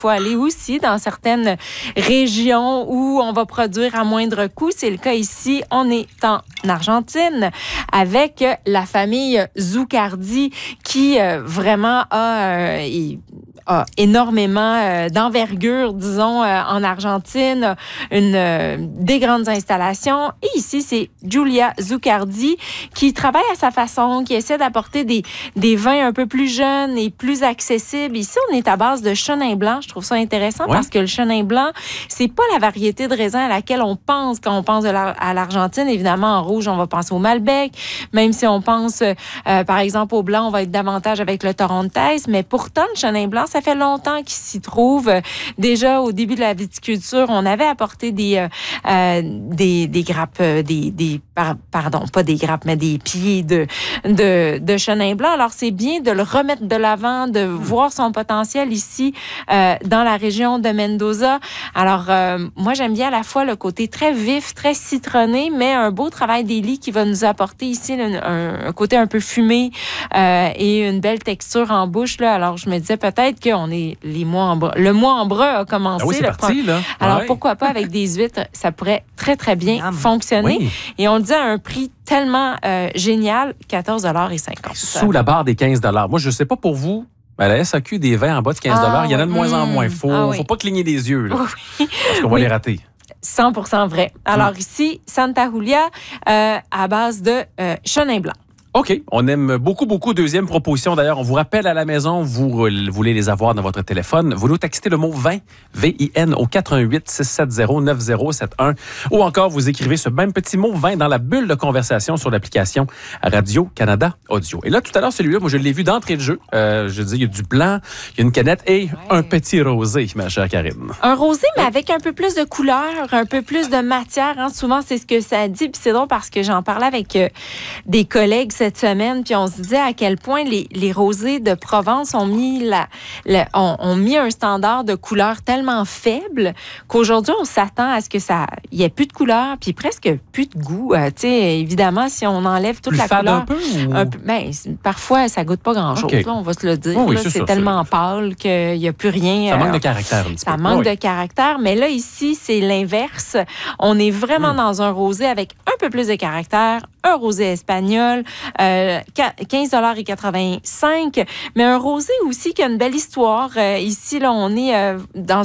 faut aller aussi dans certaines régions où on va produire à moindre coût. C'est le cas ici. On est en Argentine avec la famille Zucardi qui vraiment a énormément d'envergure, disons, en Argentine, des grandes installations. Et ici, c'est Giulia Zucardi qui travaille à sa façon, qui essaie d'apporter des vins un peu plus jeunes et plus accessibles. Ici, on est à base de chenin blanc. Je trouve ça intéressant parce que le chenin blanc, c'est pas la variété de raisin à laquelle on pense quand on pense à l'Argentine. Évidemment, en rouge, on va penser au Malbec. Même si on pense, par exemple, au blanc, on va être davantage avec le Torrontés. Mais pourtant, le chenin blanc, ça fait longtemps qu'il s'y trouve. Déjà, au début de la viticulture, on avait apporté des grappes, pas des grappes, mais des pieds de chenin blanc. Alors, c'est bien de le remettre de l'avant, de voir son potentiel ici dans la région de Mendoza. Alors, moi, j'aime bien à la fois le côté très vif, très citronné, mais un beau travail des lits qui va nous apporter ici un côté un peu fumé et une belle texture en bouche. Là. Alors, je me disais peut-être qu'on est le mois en brun a commencé. Ah oui, c'est parti, là. Alors, pourquoi pas avec des huîtres, ça pourrait très, très bien fonctionner. Oui. Et on le dit à un prix tellement génial, 14,50 $. Sous la barre des 15 $. Moi, je ne sais pas pour vous, à la SAQ, des vins en bas de 15 $, il y en a de moins en moins. Il faut pas cligner des yeux, là, parce qu'on va les rater. 100% vrai. Alors ici, Santa Julia, à base de chenin blanc. OK. On aime beaucoup, beaucoup. Deuxième proposition, d'ailleurs, on vous rappelle à la maison, vous voulez les avoir dans votre téléphone. Vous nous textez le mot vin, V-I-N, au 418-670-9071. Ou encore, vous écrivez ce même petit mot vin dans la bulle de conversation sur l'application Radio-Canada Audio. Et là, tout à l'heure, celui-là, moi, je l'ai vu d'entrée de jeu. Je dis, il y a du blanc, il y a une canette et un petit rosé, ma chère Karine. Un rosé, mais avec un peu plus de couleur, un peu plus de matière. Hein. Souvent, c'est ce que ça dit. Puis c'est drôle parce que j'en parlais avec des collègues cette semaine, puis on se disait à quel point les rosés de Provence ont mis ont mis un standard de couleur tellement faible qu'aujourd'hui, on s'attend à ce que il y ait plus de couleur, puis presque plus de goût. Tu sais, évidemment, si on enlève toute la couleur... Parfois, ça goûte pas grand-chose, okay. Là, on va se le dire. Oui, là, c'est tellement pâle qu'il n'y a plus rien. Ça manque de caractère un petit peu. Ça manque de caractère, mais là, ici, c'est l'inverse. On est vraiment dans un rosé avec un peu plus de caractère, un rosé espagnol, 15,85 $, mais un rosé aussi qui a une belle histoire. Ici, là, on est dans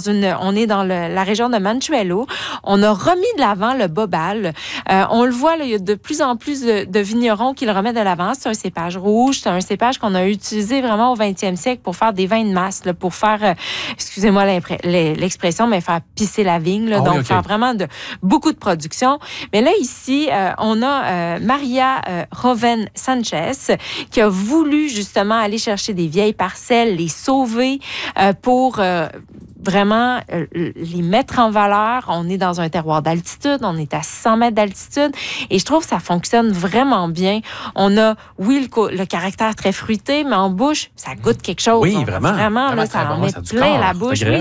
la région de Manchuelo. On a remis de l'avant le bobal. On le voit, là, il y a de plus en plus de vignerons qui le remettent de l'avant. C'est un cépage rouge. C'est un cépage qu'on a utilisé vraiment au 20e siècle pour faire des vins de masse, là, pour faire, excusez-moi l'expression, mais faire pisser la vigne. Là, faire vraiment beaucoup de production. Mais là, ici, on a Maria Roven Sanchez qui a voulu justement aller chercher des vieilles parcelles, les sauver pour vraiment les mettre en valeur. On est dans un terroir d'altitude, on est à 600 mètres d'altitude et je trouve que ça fonctionne vraiment bien. On a, le caractère très fruité, mais en bouche, ça goûte quelque chose. Oui, vraiment. Vraiment, là, ça en met plein la bouche. Oui,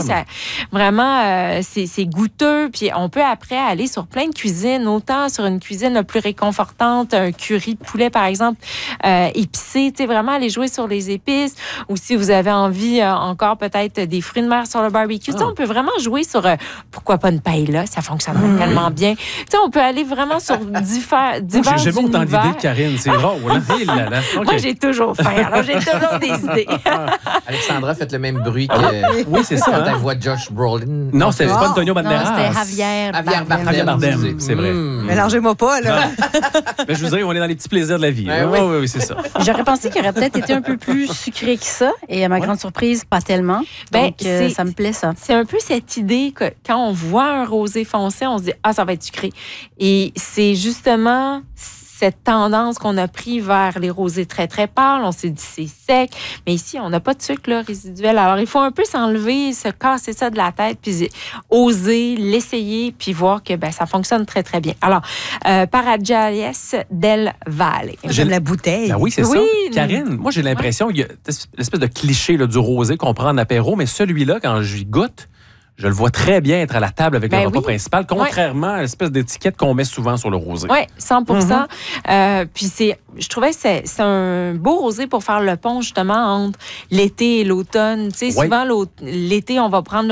vraiment, c'est goûteux. Puis on peut après aller sur plein de cuisines, autant sur une cuisine plus réconfortante, un curry de poulet, par exemple, épicé, tu sais, vraiment aller jouer sur les épices. Ou si vous avez envie encore peut-être des fruits de mer sur le barbecue, tu sais, on peut vraiment jouer sur, pourquoi pas une paella, ça fonctionne tellement bien. Tu sais, on peut aller vraiment sur divers J'ai pas autant d'idées, Karine, c'est rare. Okay. Moi, j'ai toujours faim, alors j'ai toujours des idées. Alexandra, faites le même bruit que oui, c'est ça, la voix de Josh Brolin. Non, c'était pas Antonio Banderas. Non, c'était Javier Bardem, c'est vrai. Mélangez-moi pas, là. Mais je vous dirais, on est dans les petits plaisirs de la vie. Oui, c'est ça. J'aurais pensé qu'il aurait peut-être été un peu plus sucré que ça, et à ma grande surprise, pas tellement. Donc, ça me plaît, ça. C'est un peu cette idée que quand on voit un rosé foncé, on se dit « Ah, ça va être sucré ». Et c'est justement cette tendance qu'on a pris vers les rosés très, très pâles. On s'est dit c'est sec. Mais ici, on n'a pas de sucre là, résiduel. Alors, il faut un peu s'enlever, se casser ça de la tête, puis oser, l'essayer, puis voir que ça fonctionne très, très bien. Alors, Parajales del Valle. J'aime la bouteille. Ben oui, c'est ça. Karine, moi, j'ai l'impression qu'il y a l'espèce de cliché là, du rosé qu'on prend en apéro, mais celui-là, quand j'y goûte, je le vois très bien être à la table avec le repas principal, contrairement à l'espèce d'étiquette qu'on met souvent sur le rosé. Oui, 100%. Puis je trouvais que c'est un beau rosé pour faire le pont, justement, entre l'été et l'automne. Tu sais, souvent, l'été, on va prendre